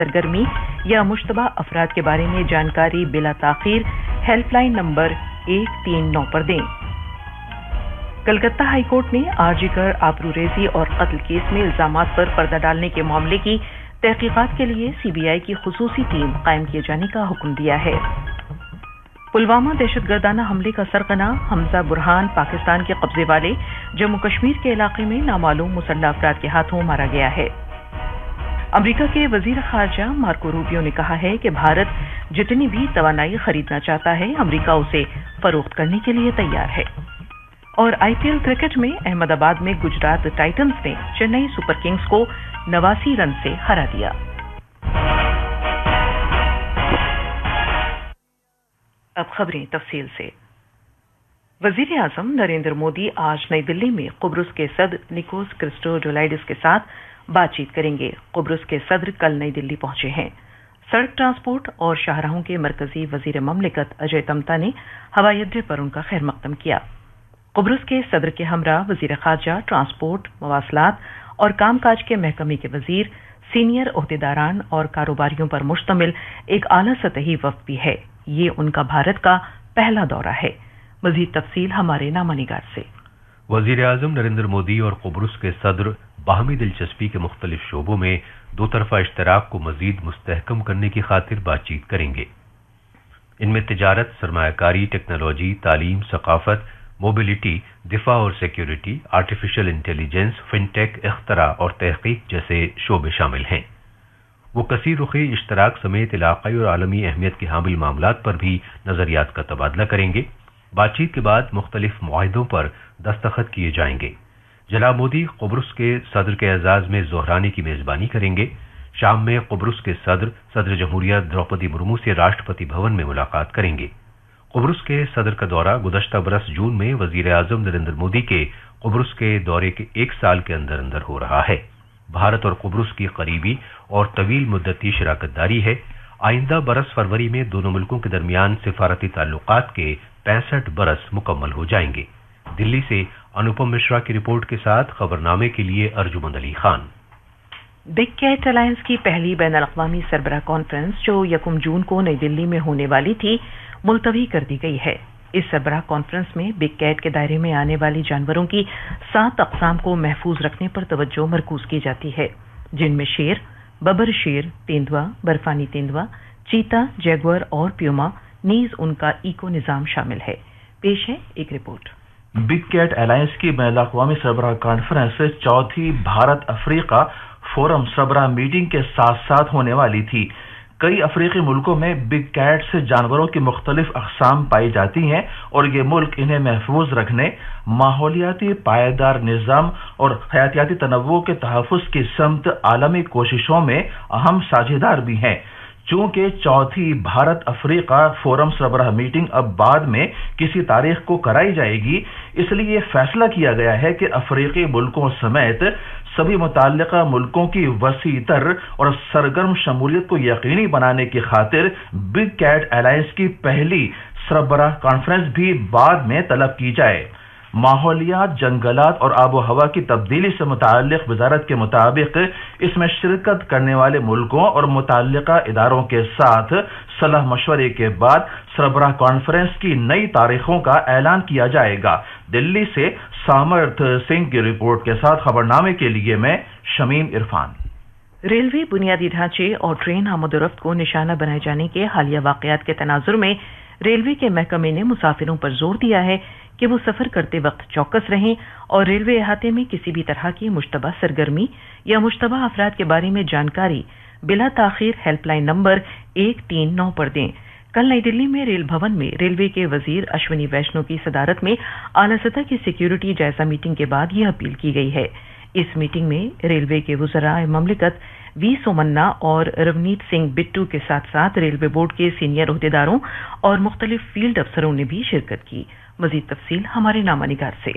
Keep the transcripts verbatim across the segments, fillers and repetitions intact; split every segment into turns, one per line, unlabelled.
सरगर्मी या मुश्तबा अफराद के बारे में जानकारी बिला ताखीर हेल्पलाइन नंबर एक तीन नौ पर दें। कलकत्ता हाई कोर्ट ने आरजीकर आबरूरेजी और कत्ल केस में इल्जामात पर पर्दा डालने के मामले की तहकीकात के लिए सीबीआई की खुसूसी टीम कायम किए जाने का हुक्म दिया है। पुलवामा दहशतगर्दाना हमले का सरगना हमजा बुरहान पाकिस्तान के कब्जे वाले जम्मू कश्मीर के इलाके में नामालूम मुसल्लह अफराद के हाथों मारा गया है। अमेरिका के वजीर खारजा मार्को रूबियो ने कहा है कि भारत जितनी भी तवानाई खरीदना चाहता है, अमेरिका उसे फरोख्त करने के लिए तैयार है। और आईपीएल क्रिकेट में अहमदाबाद में गुजरात टाइटंस ने चेन्नई सुपर किंग्स को नवासी रन से हरा दिया। अब खबरें तफसील से। वजीर आजम नरेंद्र मोदी आज नई दिल्ली में कुब्रुस के सदर निकोस क्रिस्टोडोलाइडिस के साथ बातचीत करेंगे। कुब्रुस के सदर कल नई दिल्ली पहुंचे हैं। सड़क ट्रांसपोर्ट और शाहराहों के मरकजी वजीर ममलिकत अजय तमता ने हवाई अड्डे पर उनका खैर मकदम किया। कुब्रुस के सदर के हमरा वजीर खारजा, ट्रांसपोर्ट, मवासलात और कामकाज के महकमे के वजीर, सीनियर ओहदेदारान और कारोबारियों पर मुश्तमिल एक आला सतही वफ्द भी है। ये उनका भारत का पहला दौरा है। मजीद तफसील हमारे नामानिगार से।
वजीर आजम नरेंद्र मोदी और कुब्रुस के सदर बाहमी दिलचस्पी के मुख्तलिफ शोबों में दो तरफा इश्तराक को मजीद मुस्तहकम करने की खातिर बातचीत करेंगे। इनमें तिजारत, सरमायाकारी, टेक्नोलॉजी, तालीम, सकाफत, मोबिलिटी, दिफा और सिक्योरिटी, आर्टिफिशियल इंटेलिजेंस, फिनटेक, इख्तरा और तहकीक जैसे शोबे शामिल हैं। वो कसीर रुखी इश्तराक समेत इलाकाई और आलमी अहमियत के हामिल मामलात पर भी नजरियात का तबादला करेंगे। बातचीत के बाद मुख्तलिफ मुआहिदों पर दस्तखत किए जाएंगे। जनाब मोदी कुब्रुस के सदर के एजाज में जोहरानी की मेजबानी करेंगे। शाम में कुब्रुस के सदर सदर जमहूरिया द्रौपदी मुर्मू से राष्ट्रपति भवन में मुलाकात करेंगे। कुब्रुस के सदर का दौरा गुज़श्ता बरस जून में वजीर आजम नरेंद्र मोदी के कुब्रुस के दौरे के एक साल के अंदर अंदर हो रहा है। भारत और कुब्रुस की करीबी और तवील मुद्दती शराकतदारी है। आइंदा बरस फरवरी में दोनों मुल्कों के दरमियान सिफारती ताल्लुकात के पैंसठ बरस मुकम्मल हो जाएंगे। दिल्ली से अनुपम मिश्रा की रिपोर्ट के साथ खबरनामे के लिए Arjumand Ali Khan.
Big cat alliance की पहली बैनुल अक़वामी सरबराह कॉन्फ्रेंस जो यकम जून को नई दिल्ली में होने वाली थी, मुलतवी कर दी गई है। इस सरबराह कॉन्फ्रेंस में बिग कैट के दायरे में आने वाली जानवरों की सात अक़साम को महफूज रखने पर तवज्जो मरकूज की जाती है, जिनमें शेर, बबर शेर, तेंदुआ, बर्फानी तेंदुआ, चीता, जैगुआर और प्यूमा नीज उनका इको निज़ाम शामिल है। पेश है एक रिपोर्ट।
बिग कैट अलायंस की बैनुल अक़वामी सरबराह कॉन्फ्रेंस चौथी भारत अफ्रीका फोरम सरबराह मीटिंग के साथ साथ होने वाली थी। कई अफ्रीकी मुल्कों में बिग कैट से जानवरों की मुख्तलिफ अक़साम पाई जाती हैं और ये मुल्क इन्हें महफूज रखने, माहौलियाती पायदार निज़ाम और हयातियाती तनव्वुर के तहफ़्फ़ुज़ की समत आलमी कोशिशों में अहम साझेदार भी हैं। चूंकि चौथी भारत अफ्रीका फोरम सरबराह मीटिंग अब बाद में किसी तारीख को कराई जाएगी, इसलिए फैसला किया गया है कि अफ्रीकी मुल्कों समेत सभी मुताल्लिका मुल्कों की वसी तर और सरगर्म शमूलियत को यकीनी बनाने की खातिर बिग कैट अलायंस की पहली सरबराह कॉन्फ्रेंस भी बाद में तलब की जाए। माहौलियात, जंगलात और आबो हवा की तब्दीली से मुताल्लिक वजारत के मुताबिक इसमें शिरकत करने वाले मुल्कों और मुताल्लिका इदारों के साथ सलाह मशवरे के बाद सरबराह कॉन्फ्रेंस की नई तारीखों का ऐलान किया जाएगा। दिल्ली से सामर्थ सिंह की रिपोर्ट के साथ खबरनामे के लिए मैं शमीम इरफान।
रेलवे बुनियादी ढांचे और ट्रेन आमदोरफ्त को निशाना बनाए जाने के हालिया वाकयात के तनाजुर में रेलवे के महकमे ने मुसाफिरों पर जोर दिया है कि वो सफर करते वक्त चौकस रहें और रेलवे अहाते में किसी भी तरह की मुश्तबा सरगर्मी या मुश्तबा अफराद के बारे में जानकारी बिला ताखीर हेल्पलाइन नंबर एक तीन नौ पर दें। कल नई दिल्ली में रेल भवन में रेलवे के वजीर अश्विनी वैष्णव की सदारत में आला सतह की सिक्योरिटी जायजा मीटिंग के बाद यह अपील की गई है। इस मीटिंग में रेलवे के वज़राए ममलिकत वी सोमन्ना और रवनीत सिंह बिट्टू के साथ साथ रेलवे बोर्ड के सीनियर ओहदेदारों और मुख्तलिफ फील्ड अफसरों ने भी शिरकत की। मजीद तफसील हमारे नामानिगार से।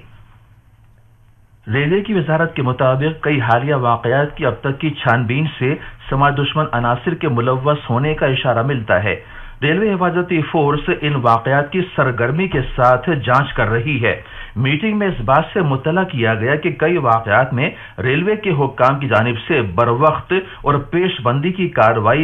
रेलवे की वजारत के मुताबिक कई हालिया वाकयात की अब तक की छानबीन से समाज दुश्मन अनासिर के मुलव्वस होने का इशारा मिलता है। ریلوے حفاظتی فورس ان واقعات کی سرگرمی کے ساتھ جانچ کر رہی ہے۔ میٹنگ میں اس بات سے مطلع کیا گیا کہ کئی واقعات میں ریلوے کے حکام کی جانب سے بروقت اور پیش بندی کی کارروائی